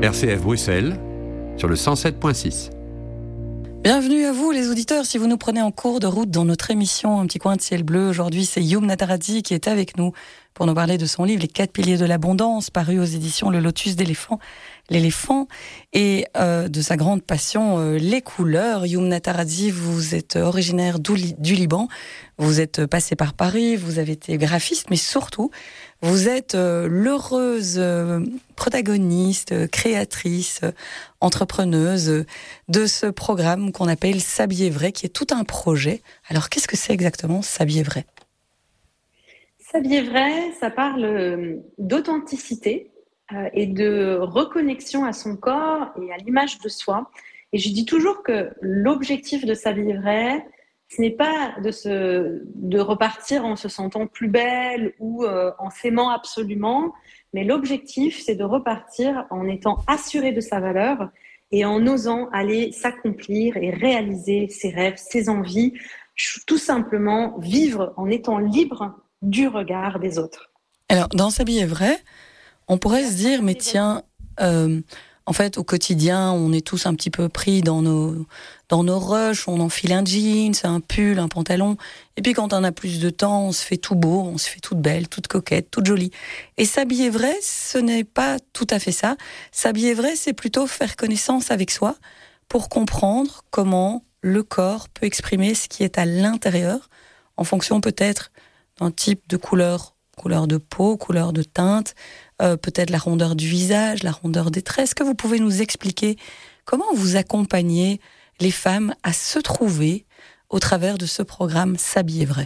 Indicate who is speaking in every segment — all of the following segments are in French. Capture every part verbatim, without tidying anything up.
Speaker 1: R C F Bruxelles, sur le cent sept virgule six.
Speaker 2: Bienvenue à vous les auditeurs, si vous nous prenez en cours de route dans notre émission Un petit coin de ciel bleu. Aujourd'hui, c'est Youm Natarazi qui est avec nous pour nous parler de son livre Les quatre piliers de l'abondance, paru aux éditions Le Lotus d'éléphant, l'éléphant, et euh, de sa grande passion, euh, les couleurs. Youm Natarazi, vous êtes originaire du, du Liban, vous êtes passé par Paris, vous avez été graphiste, mais surtout, vous êtes euh, l'heureuse euh, protagoniste, euh, créatrice, euh, entrepreneuse euh, de ce programme qu'on appelle S'habiller vrai, qui est tout un projet. Alors, qu'est-ce que c'est exactement S'habiller vrai ?
Speaker 3: S'habiller vrai, ça parle d'authenticité euh, et de reconnexion à son corps et à l'image de soi. Et je dis toujours que l'objectif de S'habiller vrai, ce n'est pas de, se, de repartir en se sentant plus belle ou euh, en s'aimant absolument, mais l'objectif, c'est de repartir en étant assuré de sa valeur et en osant aller s'accomplir et réaliser ses rêves, ses envies, tout simplement vivre en étant libre du regard des autres.
Speaker 2: Alors, dans S'habiller vrai, on pourrait se dire, mais tiens, euh, en fait, au quotidien, on est tous un petit peu pris dans nos, dans nos rushs, on enfile un jeans, un pull, un pantalon, et puis quand on a plus de temps, on se fait tout beau, on se fait toute belle, toute coquette, toute jolie. Et S'habiller vrai, ce n'est pas tout à fait ça. S'habiller vrai, c'est plutôt faire connaissance avec soi pour comprendre comment le corps peut exprimer ce qui est à l'intérieur, en fonction peut-être d'un type de couleur, couleur de peau, couleur de teinte, euh, peut-être la rondeur du visage, la rondeur des traits. Est-ce que vous pouvez nous expliquer comment vous accompagnez les femmes à se trouver au travers de ce programme S'habiller vrai ?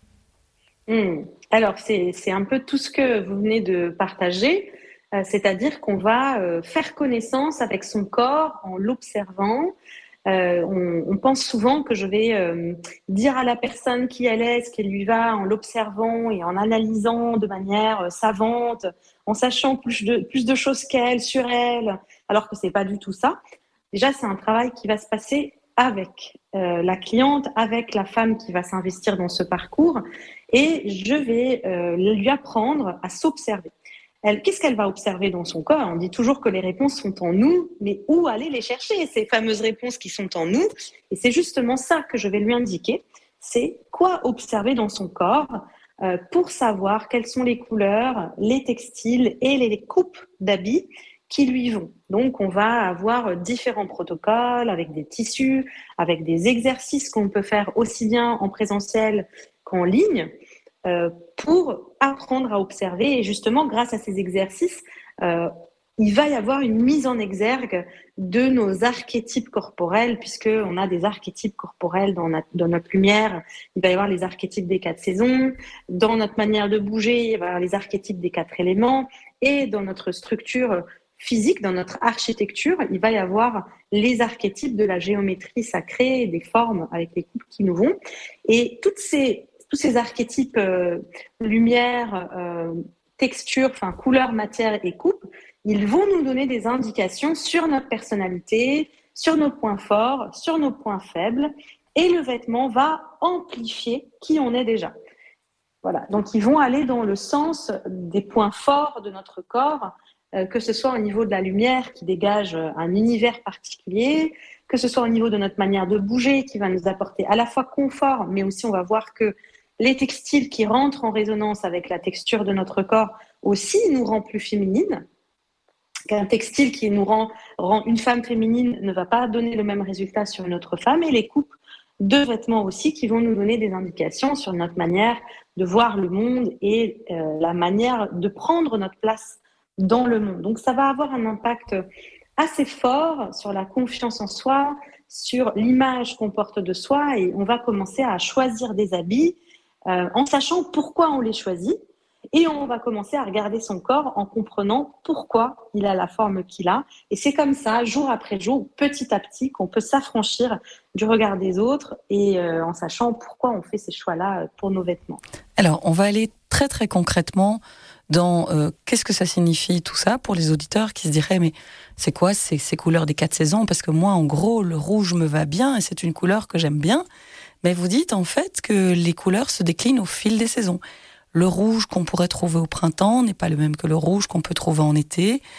Speaker 3: Mmh. Alors, c'est, c'est un peu tout ce que vous venez de partager, euh, c'est-à-dire qu'on va euh, faire connaissance avec son corps en l'observant. Euh, on, on pense souvent que je vais euh, dire à la personne qui elle est, ce qu'elle lui va, en l'observant et en analysant de manière euh, savante, en sachant plus de, plus de choses qu'elle, sur elle, alors que c'est pas du tout ça. Déjà, c'est un travail qui va se passer avec euh, la cliente, avec la femme qui va s'investir dans ce parcours, et je vais euh, lui apprendre à s'observer. Elle, qu'est-ce qu'elle va observer dans son corps ? On dit toujours que les réponses sont en nous, mais où aller les chercher, ces fameuses réponses qui sont en nous ? Et c'est justement ça que je vais lui indiquer, c'est quoi observer dans son corps euh, pour savoir quelles sont les couleurs, les textiles et les coupes d'habits qui lui vont. Donc, on va avoir différents protocoles avec des tissus, avec des exercices qu'on peut faire aussi bien en présentiel qu'en ligne, Euh, pour apprendre à observer. Et justement, grâce à ces exercices, euh, il va y avoir une mise en exergue de nos archétypes corporels, puisqu'on a des archétypes corporels dans notre, dans notre lumière. Il va y avoir les archétypes des quatre saisons. Dans notre manière de bouger, il va y avoir les archétypes des quatre éléments. Et dans notre structure physique, dans notre architecture, il va y avoir les archétypes de la géométrie sacrée, des formes avec les coupes qui nous vont. Et toutes ces Tous ces archétypes euh, lumière, euh, texture, enfin couleur, matière et coupe, ils vont nous donner des indications sur notre personnalité, sur nos points forts, sur nos points faibles, et le vêtement va amplifier qui on est déjà. Voilà. Donc ils vont aller dans le sens des points forts de notre corps, euh, que ce soit au niveau de la lumière qui dégage un univers particulier, que ce soit au niveau de notre manière de bouger qui va nous apporter à la fois confort, mais aussi on va voir que les textiles qui rentrent en résonance avec la texture de notre corps aussi nous rend plus féminines. Qu'un textile qui nous rend, rend une femme féminine ne va pas donner le même résultat sur une autre femme. Et les coupes de vêtements aussi qui vont nous donner des indications sur notre manière de voir le monde et euh, la manière de prendre notre place dans le monde. Donc ça va avoir un impact assez fort sur la confiance en soi, sur l'image qu'on porte de soi, et on va commencer à choisir des habits Euh, en sachant pourquoi on les choisit, et on va commencer à regarder son corps en comprenant pourquoi il a la forme qu'il a. Et c'est comme ça, jour après jour, petit à petit, qu'on peut s'affranchir du regard des autres et euh, en sachant pourquoi on fait ces choix-là pour nos vêtements.
Speaker 2: Alors, on va aller très très concrètement dans euh, qu'est-ce que ça signifie tout ça pour les auditeurs qui se diraient mais c'est quoi ces, ces couleurs des quatre saisons ? Parce que moi, en gros, le rouge me va bien et c'est une couleur que j'aime bien. Mais vous dites en fait que les couleurs se déclinent au fil des saisons. Le rouge qu'on pourrait trouver au printemps n'est pas le même que le rouge qu'on peut trouver en été.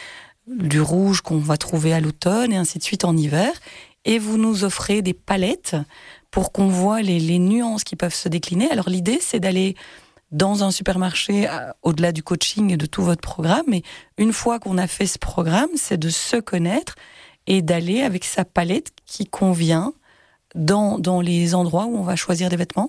Speaker 2: du rouge qu'on va trouver à l'automne et ainsi de suite en hiver. Et vous nous offrez des palettes pour qu'on voit les, les nuances qui peuvent se décliner. Alors l'idée, c'est d'aller dans un supermarché, au-delà du coaching et de tout votre programme. Mais une fois qu'on a fait ce programme, c'est de se connaître et d'aller avec sa palette qui convient dans, dans les endroits où on va choisir des vêtements.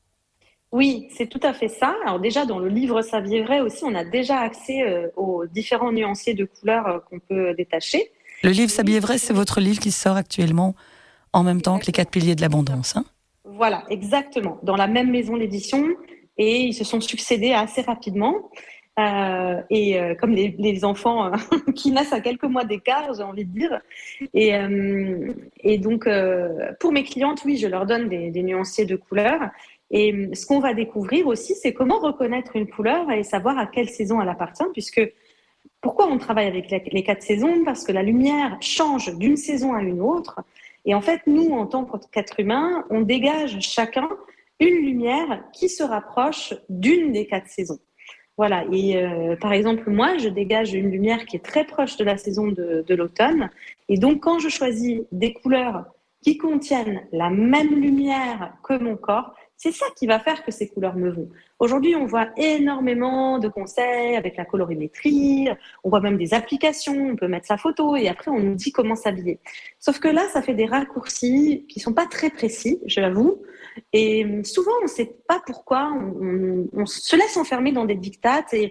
Speaker 3: Oui, c'est tout à fait ça. Alors déjà, dans le livre Saviez vrai aussi, on a déjà accès euh, aux différents nuanciers de couleurs euh, qu'on peut détacher.
Speaker 2: Le livre Saviez vrai, c'est votre livre qui sort actuellement en même temps que les quatre piliers de l'abondance. Hein.
Speaker 3: Voilà, exactement. Dans la même maison d'édition, et ils se sont succédés assez rapidement. Euh, et euh, comme les, les enfants euh, qui naissent à quelques mois d'écart, j'ai envie de dire. Et, euh, et donc, euh, pour mes clientes, oui, je leur donne des, des nuanciers de couleurs. Et ce qu'on va découvrir aussi, c'est comment reconnaître une couleur et savoir à quelle saison elle appartient, puisque pourquoi on travaille avec les quatre saisons? Parce que la lumière change d'une saison à une autre. Et en fait, nous, en tant qu'êtres humains, on dégage chacun une lumière qui se rapproche d'une des quatre saisons. Voilà. Et euh, par exemple, moi, je dégage une lumière qui est très proche de la saison de, de l'automne. Et donc, quand je choisis des couleurs qui contiennent la même lumière que mon corps, c'est ça qui va faire que ces couleurs me vont. Aujourd'hui, on voit énormément de conseils avec la colorimétrie, on voit même des applications, on peut mettre sa photo et après on nous dit comment s'habiller. Sauf que là, ça fait des raccourcis qui sont pas très précis, je l'avoue. Et souvent, on ne sait pas pourquoi, on, on, on se laisse enfermer dans des dictates et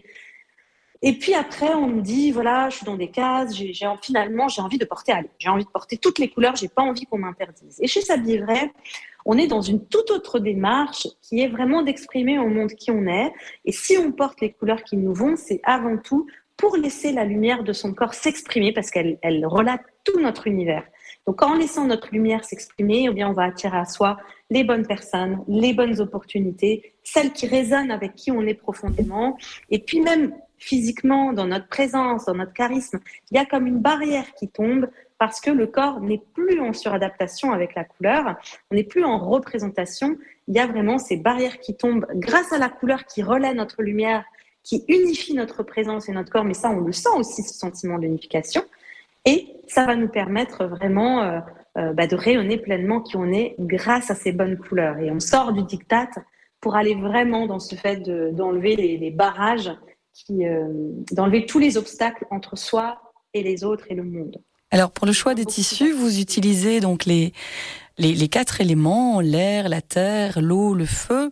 Speaker 3: Et puis après, on me dit, voilà, je suis dans des cases, j'ai, j'ai, finalement, j'ai envie de porter, allez, j'ai envie de porter toutes les couleurs, j'ai pas envie qu'on m'interdise. Et chez Saviez vrai, on est dans une toute autre démarche qui est vraiment d'exprimer au monde qui on est. Et si on porte les couleurs qui nous vont, c'est avant tout pour laisser la lumière de son corps s'exprimer parce qu'elle elle relate tout notre univers. Donc, en laissant notre lumière s'exprimer, eh bien, on va attirer à soi les bonnes personnes, les bonnes opportunités, celles qui résonnent avec qui on est profondément. Et puis même physiquement, dans notre présence, dans notre charisme, il y a comme une barrière qui tombe parce que le corps n'est plus en suradaptation avec la couleur, on n'est plus en représentation. Il y a vraiment ces barrières qui tombent grâce à la couleur qui relaie notre lumière, qui unifie notre présence et notre corps. Mais ça, on le sent aussi, ce sentiment d'unification. Et ça va nous permettre vraiment euh, euh, bah, de rayonner pleinement qui on est grâce à ces bonnes couleurs. Et on sort du diktat pour aller vraiment dans ce fait de, d'enlever les, les barrages, qui, euh, d'enlever tous les obstacles entre soi et les autres et le monde.
Speaker 2: Alors pour le choix des tissus, vous utilisez donc les, les, les quatre éléments, l'air, la terre, l'eau, le feu.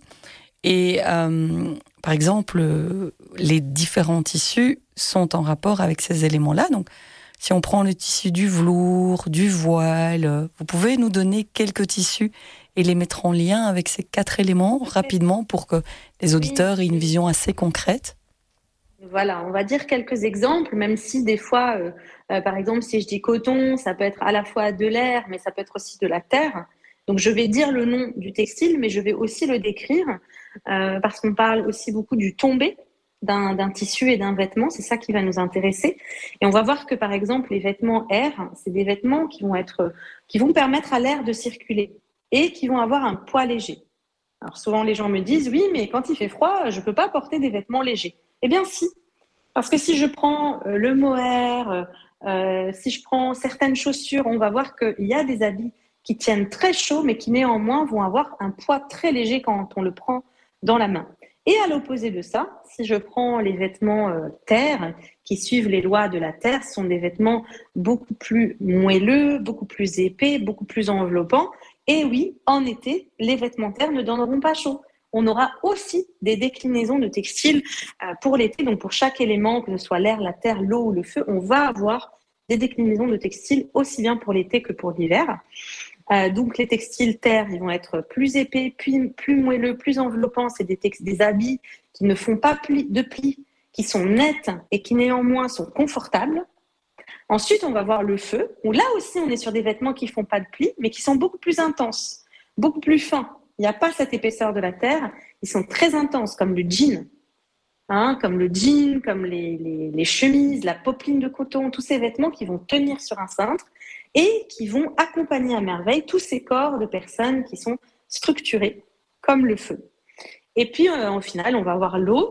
Speaker 2: Et euh, par exemple, les différents tissus sont en rapport avec ces éléments-là. Donc si on prend le tissu du velours, du voile, vous pouvez nous donner quelques tissus et les mettre en lien avec ces quatre éléments rapidement pour que les auditeurs aient une vision assez concrète.
Speaker 3: Voilà, on va dire quelques exemples, même si des fois, euh, euh, par exemple, si je dis coton, ça peut être à la fois de l'air, mais ça peut être aussi de la terre. Donc, je vais dire le nom du textile, mais je vais aussi le décrire, euh, parce qu'on parle aussi beaucoup du tombé d'un, d'un tissu et d'un vêtement. C'est ça qui va nous intéresser. Et on va voir que, par exemple, les vêtements air, c'est des vêtements qui vont être, qui vont permettre à l'air de circuler et qui vont avoir un poids léger. Alors, souvent, les gens me disent, oui, mais quand il fait froid, je peux pas porter des vêtements légers. Eh bien, si. Parce que si je prends le mohair, euh, si je prends certaines chaussures, on va voir qu'il y a des habits qui tiennent très chaud, mais qui néanmoins vont avoir un poids très léger quand on le prend dans la main. Et à l'opposé de ça, si je prends les vêtements euh, terre, qui suivent les lois de la terre, ce sont des vêtements beaucoup plus moelleux, beaucoup plus épais, beaucoup plus enveloppants. Et oui, en été, les vêtements terre ne donneront pas chaud. On aura aussi des déclinaisons de textiles euh, pour l'été. Donc, pour chaque élément, que ce soit l'air, la terre, l'eau ou le feu, on va avoir des déclinaisons de textiles aussi bien pour l'été que pour l'hiver. Euh, donc, les textiles terre, ils vont être plus épais, plus, plus moelleux, plus enveloppants. C'est des, tex- des habits qui ne font pas pli, de plis, qui sont nets et qui néanmoins sont confortables. Ensuite, on va voir le feu, où là aussi, on est sur des vêtements qui ne font pas de plis, mais qui sont beaucoup plus intenses, beaucoup plus fins. Il n'y a pas cette épaisseur de la terre. Ils sont très intenses, comme le jean, hein, comme le jean, comme les, les, les chemises, la popeline de coton, tous ces vêtements qui vont tenir sur un cintre et qui vont accompagner à merveille tous ces corps de personnes qui sont structurés comme le feu. Et puis, euh, au final, on va voir l'eau.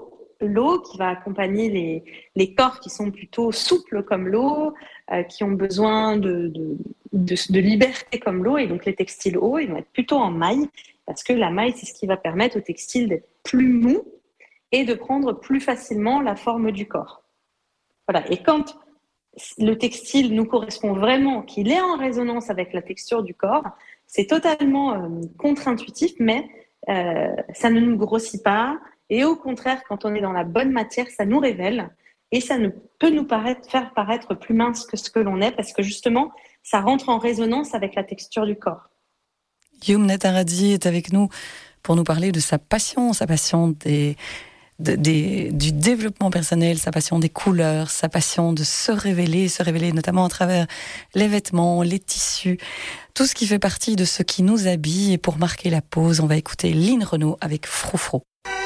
Speaker 3: l'eau, qui va accompagner les, les corps qui sont plutôt souples comme l'eau, euh, qui ont besoin de, de, de, de liberté comme l'eau. Et donc les textiles hauts, ils vont être plutôt en maille, parce que la maille, c'est ce qui va permettre au textile d'être plus mou et de prendre plus facilement la forme du corps. Voilà. Et quand le textile nous correspond vraiment, qu'il est en résonance avec la texture du corps, c'est totalement euh, contre-intuitif, mais euh, ça ne nous grossit pas. Et au contraire, quand on est dans la bonne matière, ça nous révèle et ça ne peut nous paraître, faire paraître plus mince que ce que l'on est, parce que justement, ça rentre en résonance avec la texture du corps.
Speaker 2: Yumna Taradzi est avec nous pour nous parler de sa passion, sa passion des... De, des, du développement personnel, sa passion des couleurs, sa passion de se révéler, se révéler notamment à travers les vêtements, les tissus, tout ce qui fait partie de ce qui nous habille. Et pour marquer la pause, on va écouter Line Renaud avec Froufrou.